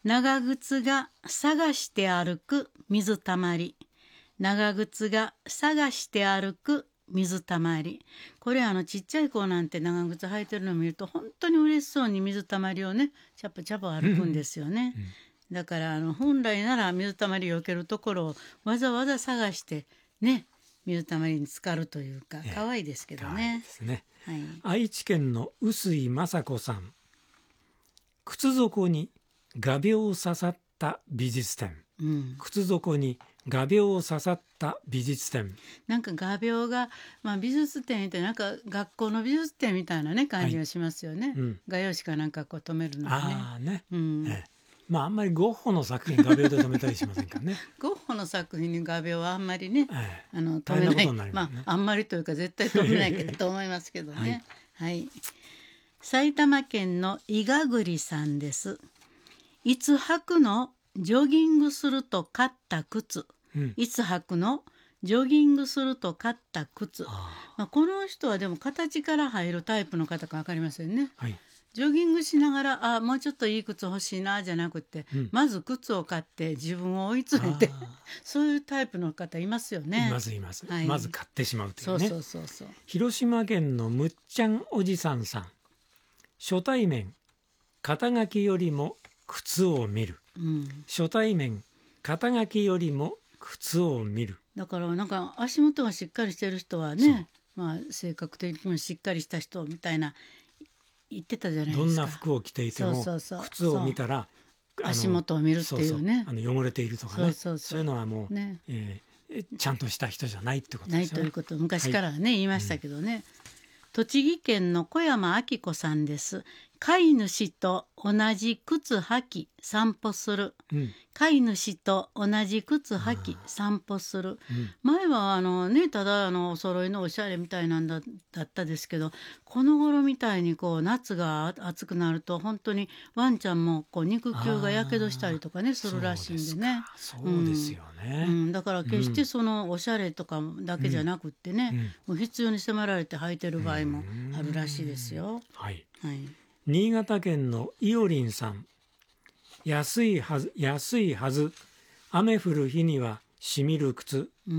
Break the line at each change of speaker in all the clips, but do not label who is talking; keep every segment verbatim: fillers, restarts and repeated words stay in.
長靴が探して歩く水たまり。長靴が探して歩く水たまり。これあのちっちゃい子なんて長靴履いてるのを見ると本当に嬉しそうに水たまりをねチャプチャプ歩くんですよね、うんうん、だからあの本来なら水たまりを避けるところをわざわざ探してね水たまりに浸かるというか可愛いですけどね、
ですね、
はい、
愛知県の臼井雅子さん。靴底に画鋲を刺さった美術展、うん、靴底に画鋲を刺さった美術展。
なんか画鋲が、まあ、美術展ってなんか学校の美術展みたいな、ね、感じがしますよね、はいうん、画用紙かなんかこう止めるのね。
あね、
うん
ええまあ、あんまりゴッホの作品画鋲で止めたりしませんからね
ゴッホの作品に画鋲はあんまりね、ええ、あの止めない、ね、まあ、あんまりというか絶対止めないけどと思いますけどね、はいはい、埼玉県の伊賀栗さんです。いつ履くのジョギングすると買った靴、うん、いつ履くのジョギングすると買った靴。あ、まあ、この人はでも形から入るタイプの方か分かりませんね、はい、ジョギングしながらあもうちょっといい靴欲しいなじゃなくて、うん、まず靴を買って自分を追い詰めてそういうタイプの方いますよね。
いますいます、はい、まず買ってしまうというね。
そうそうそうそう。
広島県のむっちゃんおじさんさん。初対面肩書きよりも靴を見る、うん、初対面肩書きよりも靴を見る。
だからなんか足元がしっかりしてる人はね、まあ、性格的にもしっかりした人みたいな言ってたじゃないですか。
どんな服を着ていても
そうそうそう
靴を見たら
足元を見るっていうね。
そうそうあの汚れているとかね、そうそうそうそういうのはもう、ねえー、ちゃんとした人じゃないってことですよね。
ないということを昔からね、はい、言いましたけどね、うん、栃木県の小山明子さんです。飼い主と同じ靴履き散歩する、うん、飼い主と同じ靴履き散歩する、うん、前はあの、ね、ただあのお揃いのおしゃれみたいなんだ、だったですけど、この頃みたいにこう夏が暑くなると本当にワンちゃんもこう肉球がやけどしたりとかねするらしいんでね。
そうですよね、
うんうん、だから決してそのおしゃれとかだけじゃなくってね、うん、もう必要に迫られて履いてる場合もあるらしいですよ。
はい、
はい、
新潟県のいおりんさん。安いはず安いはず雨降る日にはしみる靴、うん、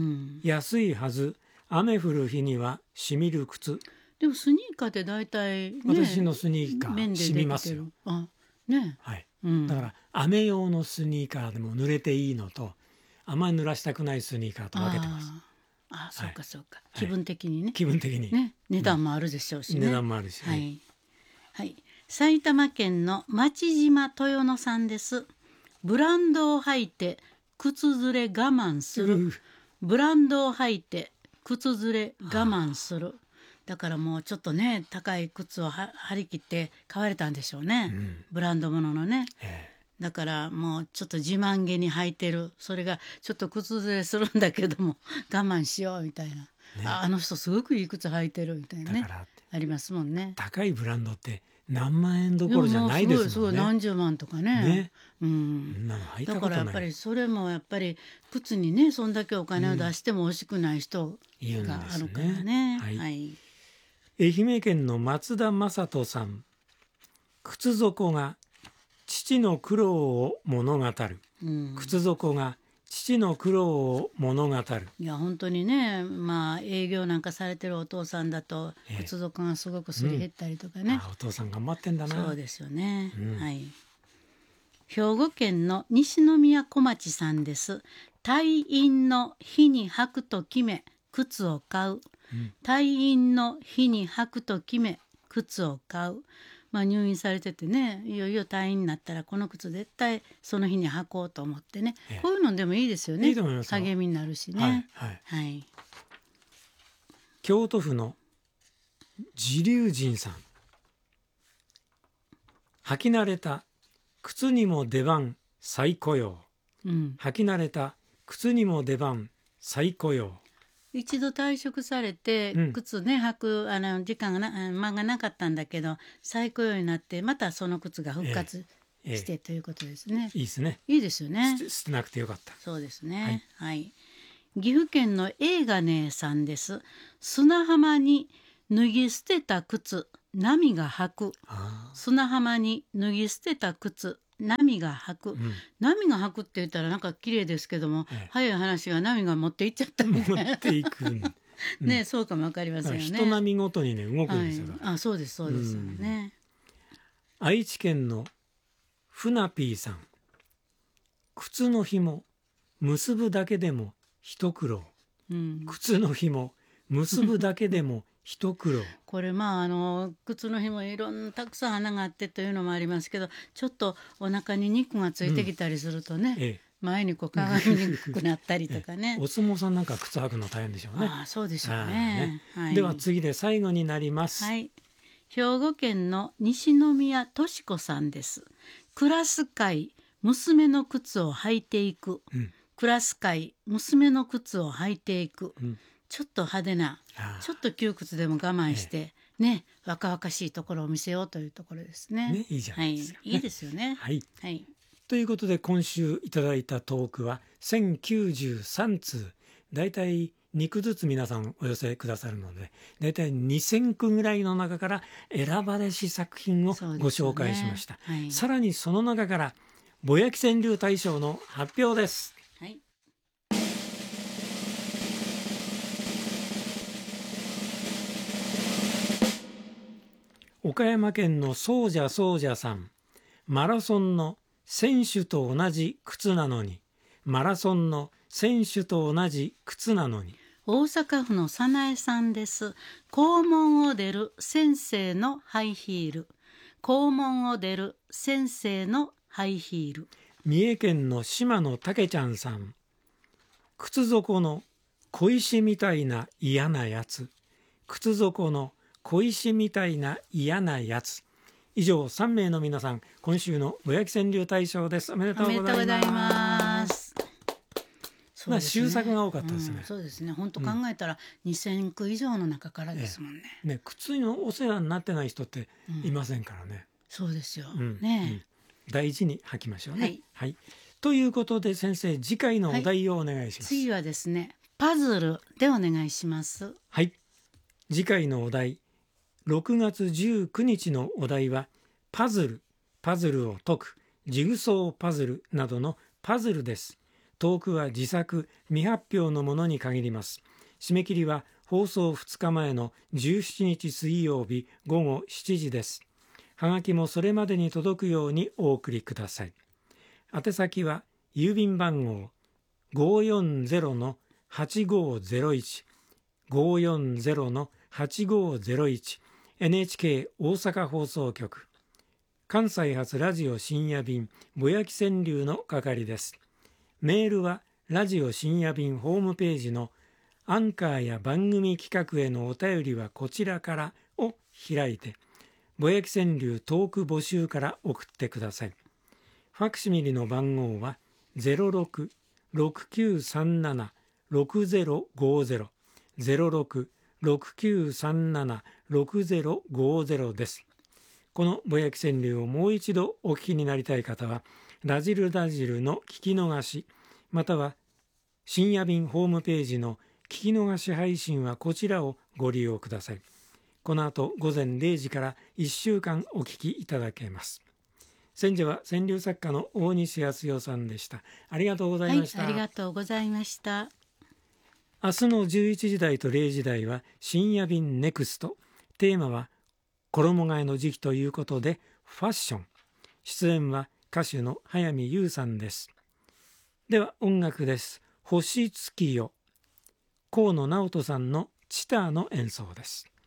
安いはず雨降る日にはしみる靴。
でもスニーカーって大体、ね、
私のスニーカーしみますよ。
あ、ね、
はい、うん、だから雨用のスニーカーでも濡れていいのとあんまり濡らしたくないスニーカーと分けてます。
ああ、そうかそうか、はい、気分的にね、
気分的に、
ね、値段もあるでしょうしね、
うん、値段もあるし、ね、
はいはい、埼玉県の町島豊野さんです。ブランドを履いて靴ずれ我慢する、うん、ブランドを履いて靴ずれ我慢する。だからもうちょっとね高い靴をは張り切って買われたんでしょうね、うん、ブランド物のね、えー、だからもうちょっと自慢げに履いてる、それがちょっと靴ずれするんだけども我慢しようみたいな、ね、あ, あの人すごくいい靴履いてるみたいなね、ありますもんね。
高いブランドって何万円どころじゃないですもんね。
すごいすごい何十万とか ね, ね、うん、
なの履いた
だ
ことない。
からやっぱりそれもやっぱり靴にねそんだけお金を出しても惜しくない人があるからね、うんね、はいはい、
愛媛県の松田正人さん。靴底が父の苦労を物語る、うん、靴底が父の苦労を物語る。
いや本当にね、まあ営業なんかされてるお父さんだと靴底がすごくすり減ったりとかね、うん、
あお父さん頑張ってんだな。
そうですよね、うん、はい。兵庫県の西宮小町さんです。退院の日に履くと決め靴を買う、うん、退院の日に履くと決め靴を買う。まあ、入院されててね、いよいよ退院になったらこの靴絶対その日に履こうと思ってね、ええ、こういうのでもいいですよね。
いいと思いますよ。
励みになるしね、
はいはい
はい、
京都府の自流人さん。履き慣れた靴にも出番再雇用、うん、履き慣れた靴にも出番再雇用。
一度退職されて、うん、靴ね履くあの時間がな間がなかったんだけど再雇用になってまたその靴が復活して、ええ、ということですね。
いいですね。
いいですよね。
捨てなくてよかった。
そうですね、はいはい、岐阜県の映画姉さんです。砂浜に脱ぎ捨てた靴波が履く。砂浜に脱ぎ捨てた靴波が吐く、
うん、
波が吐くって言ったらなんか綺麗ですけども、ええ、早い話が波が持っていっちゃったみたいな
持っていく、うん、
ね、そうかもわかりませんよね。
人波ごとにね動くんですよ、
はい、あ、そうですそうですよね、
うん、愛知県のふなぴーさん、靴の紐結ぶだけでも一苦労、うん、靴の紐結ぶだけでも一苦労
これまああの靴の紐いろんなたくさん穴があってというのもありますけど、ちょっとお腹に肉がついてきたりするとね、うん、ええ、前にこうかがみにくくなったりとかね、
ええ、お相撲さんなんか靴履くの大変でしょうね。
ああ、そうでしょうね、はい、
では次で最後になります、
はい、兵庫県の西宮敏子さんです。クラス会娘の靴を履いていく、うん、クラス会娘の靴を履いていく、うん、ちょっと派手なちょっと窮屈でも我慢して、ええ、ね、若々しいところを見せようというところですね。
ね、いいじゃないですか、ね、
はい、いいですよね。
はい、
はい、
ということで今週いただいたトークはせんきゅうじゅうさんつう、だいたいにくずつ皆さんお寄せくださるので、だいたいにせんくぐらいの中から選ばれし作品をご紹介しました、ね、はい、さらにその中からぼやき川柳大賞の発表です。はい、岡山県のそうじゃそうじゃさん、マラソンの選手と同じ靴なのに、マラソンの選手と同じ靴なのに。
大阪府の早苗さんです。校門を出る先生のハイヒール、校門を出る先生のハイヒール。
三重県の島野たけちゃんさん、靴底の小石みたいな嫌なやつ、靴底の小石みたいな嫌なやつ。以上さんめいの皆さん、今週のぼやき川柳大賞です。おめでとうございます。まあ、終作が多かったですね、うん、
そうですね。本当考えたらにせんく以上の中からですもんね。
ね、ね、靴のお世話になってない人っていませんからね、うん、
そうですよ、うん、
ね、うん、大事に履きましょうね、はいはい、ということで先生、次回のお題をお願いします、
はい、次はですね、パズルでお願いします。
はい、次回のお題、ろくがつじゅうくにちのお題はパズル、パズルを解く、ジグソーパズルなどのパズルです。トークは自作未発表のものに限ります。締め切りは放送ふつかまえのじゅうしちにち水曜日ごごしちじです。はがきもそれまでに届くようにお送りください。宛先は郵便番号 ごーよんゼロのはちごーゼロいち ごーよんゼロのはちごーゼロいち エヌエイチケー 大阪放送局関西発ラジオ深夜便ぼやき川柳の係です。メールはラジオ深夜便ホームページのアンカーや番組企画へのお便りはこちらからを開いて、ぼやき川柳トーク募集から送ってください。ファクシミリの番号は ゼロろく ろくきゅうさんなな ろくゼロごゼロ ゼロろく ろくきゅうさんなな ろくゼロごゼロです。このぼやき川柳をもう一度お聞きになりたい方はラジルラジルの聞き逃し、または深夜便ホームページの聞き逃し配信はこちらをご利用ください。この後ごぜんれいじからいっしゅうかんお聞きいただけます。選者は川柳作家の大西康代さんでした。ありがとうございました。
はい、ありがとうございました。
明日のじゅういちじ台とれいじ台は深夜便ネクスト。テーマは衣替えの時期ということでファッション。出演は歌手の早見優さんです。では音楽です。星月夜、河野直人さんのチターの演奏です。